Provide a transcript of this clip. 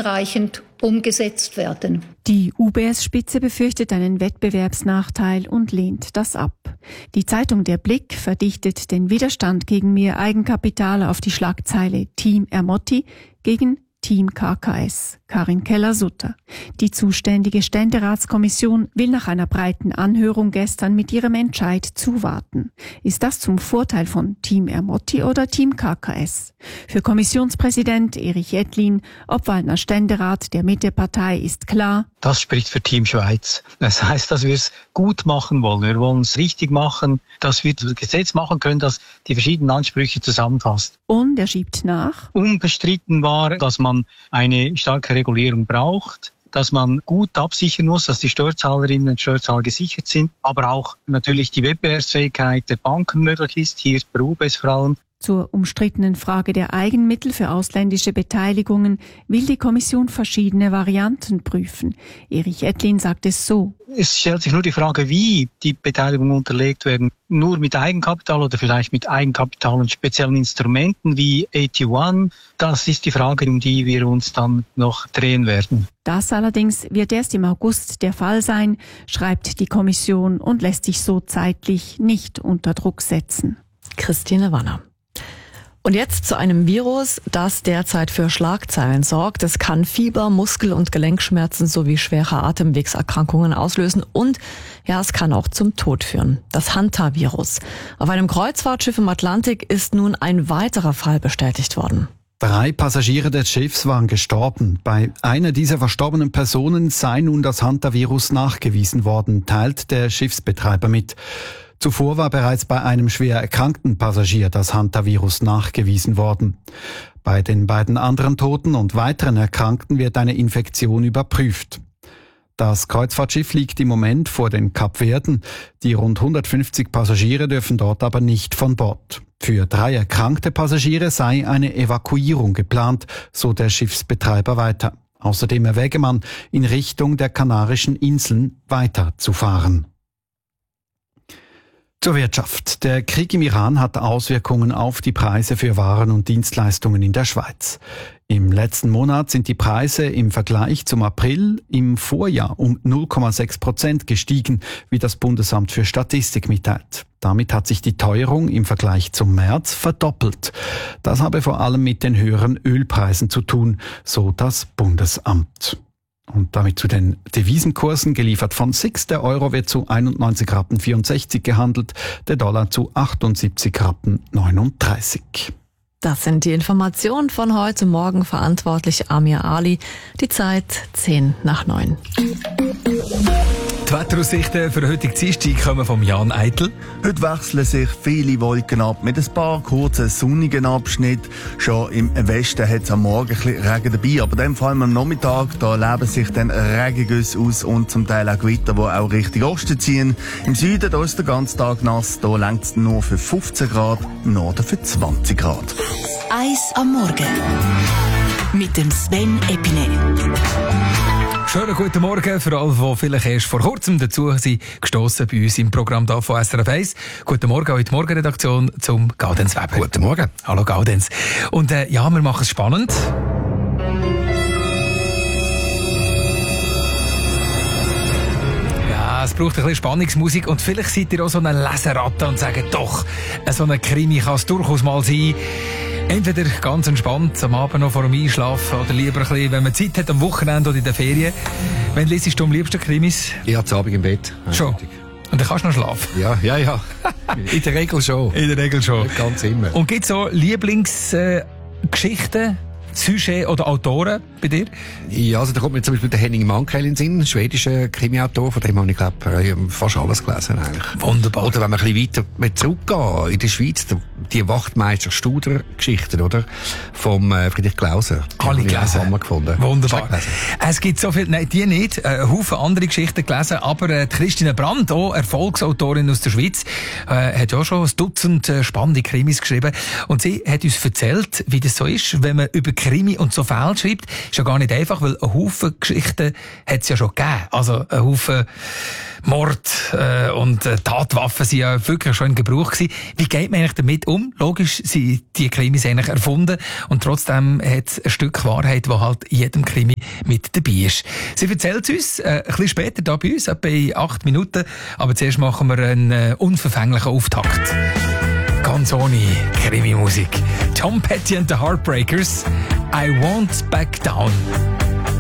hinreichend umgesetzt werden. Die UBS-Spitze befürchtet einen Wettbewerbsnachteil und lehnt das ab. Die Zeitung Der Blick verdichtet den Widerstand gegen mehr Eigenkapital auf die Schlagzeile Team Ermotti gegen Team KKS. Karin Keller-Sutter. Die zuständige Ständeratskommission will nach einer breiten Anhörung gestern mit ihrem Entscheid zuwarten. Ist das zum Vorteil von Team Ermotti oder Team KKS? Für Kommissionspräsident Erich Ettlin, Obwaldner Ständerat der Mittepartei, ist klar: Das spricht für Team Schweiz. Das heißt, dass wir es gut machen wollen. Wir wollen es richtig machen, dass wir das Gesetz machen können, das die verschiedenen Ansprüche zusammenfasst. Und er schiebt nach: Unbestritten war, dass man eine starke Regulierung braucht, dass man gut absichern muss, dass die Steuerzahlerinnen und Steuerzahler gesichert sind, aber auch natürlich die Wettbewerbsfähigkeit der Banken möglich ist, hier bei UBS vor allem. Zur umstrittenen Frage der Eigenmittel für ausländische Beteiligungen will die Kommission verschiedene Varianten prüfen. Erich Ettlin sagt es so: Es stellt sich nur die Frage, wie die Beteiligungen unterlegt werden. Nur mit Eigenkapital oder vielleicht mit Eigenkapital und speziellen Instrumenten wie AT1. Das ist die Frage, um die wir uns dann noch drehen werden. Das allerdings wird erst im August der Fall sein, schreibt die Kommission und lässt sich so zeitlich nicht unter Druck setzen. Christine Wanner. Und jetzt zu einem Virus, das derzeit für Schlagzeilen sorgt. Es kann Fieber, Muskel- und Gelenkschmerzen sowie schwere Atemwegserkrankungen auslösen und ja, es kann auch zum Tod führen. Das Hantavirus. Auf einem Kreuzfahrtschiff im Atlantik ist nun ein weiterer Fall bestätigt worden. 3 Passagiere des Schiffs waren gestorben. Bei einer dieser verstorbenen Personen sei nun das Hantavirus nachgewiesen worden, teilt der Schiffsbetreiber mit. Zuvor war bereits bei einem schwer erkrankten Passagier das Hantavirus nachgewiesen worden. Bei den beiden anderen Toten und weiteren Erkrankten wird eine Infektion überprüft. Das Kreuzfahrtschiff liegt im Moment vor den Kapverden. Die rund 150 Passagiere dürfen dort aber nicht von Bord. Für 3 erkrankte Passagiere sei eine Evakuierung geplant, so der Schiffsbetreiber weiter. Außerdem erwäge man, in Richtung der Kanarischen Inseln weiterzufahren. Zur Wirtschaft. Der Krieg im Iran hat Auswirkungen auf die Preise für Waren und Dienstleistungen in der Schweiz. Im letzten Monat sind die Preise im Vergleich zum April im Vorjahr um 0,6% gestiegen, wie das Bundesamt für Statistik mitteilt. Damit hat sich die Teuerung im Vergleich zum März verdoppelt. Das habe vor allem mit den höheren Ölpreisen zu tun, so das Bundesamt. Und damit zu den Devisenkursen, geliefert von SIX. Der Euro wird zu 91,64 Rappen gehandelt, der Dollar zu 78,39 Rappen. Das sind die Informationen von heute Morgen, verantwortlich Amir Ali. Die Zeit 8:10. Die Wetteraussichten für heute Dienstag kommen von Jan Eitel. Heute wechseln sich viele Wolken ab mit ein paar kurzen sonnigen Abschnitten. Schon im Westen hat es am Morgen ein bisschen Regen dabei, aber dann vor allem am Nachmittag, da leben sich dann Regengüsse aus und zum Teil auch Gewitter, die auch Richtung Osten ziehen. Im Süden da ist der ganze Tag nass, da reicht es nur für 15 Grad, im Norden für 20 Grad. Eis am Morgen mit dem Sven Epine. Schönen guten Morgen für alle, die vielleicht erst vor kurzem dazu sind gestossen bei uns im Programm da von SRF 1. Guten Morgen auch in die Morgenredaktion zum Gaudenz Weber. Guten Morgen. Hallo Gaudenz. Und ja, wir machen es spannend. Ja, es braucht ein bisschen Spannungsmusik und vielleicht seid ihr auch so eine Leseratte und sagt doch, so eine Krimi kann es durchaus mal sein. Entweder ganz entspannt am Abend noch vor dem Einschlafen oder lieber ein bisschen, wenn man Zeit hat am Wochenende oder in den Ferien. Wann liest du am liebsten Krimis? Ja, zu Abend im Bett. Schon? Und dann kannst du noch schlafen? Ja. In der Regel schon. In der Regel schon. Nicht ganz immer. Und gibt es so Lieblingsgeschichten, Sujet oder Autoren bei dir? Ja, also da kommt mir zum Beispiel der Henning Mankell in den Sinn, ein schwedischer Krimiautor, von dem habe ich, glaube fast alles gelesen eigentlich. Wunderbar. Oder wenn wir ein bisschen weiter zurückgehen, in der Schweiz, die Wachtmeister-Studer-Geschichten, oder? Vom Friedrich Glauser. Alle gelesen. Gefunden. Wunderbar. Es gibt so viel, nein, die nicht, Haufen andere Geschichten gelesen, aber die Christine Brandt, auch Erfolgsautorin aus der Schweiz, hat ja schon ein Dutzend spannende Krimis geschrieben und sie hat uns erzählt, wie das so ist, wenn man über Krimi und so viel schreibt, ist ja gar nicht einfach, weil ein Haufen Geschichten hat es ja schon gegeben. Also ein Haufen Mord und Tatwaffen sind ja wirklich schon in Gebrauch gewesen. Wie geht man eigentlich damit um? Logisch sind die Krimis eigentlich erfunden und trotzdem hat es ein Stück Wahrheit, das halt in jedem Krimi mit dabei ist. Sie erzählt es uns ein bisschen später da bei uns, etwa in 8 Minuten. Aber zuerst machen wir einen unverfänglichen Auftakt. Ganz ohne Krimi-Musik. Tom Petty and the Heartbreakers. I Won't Back Down.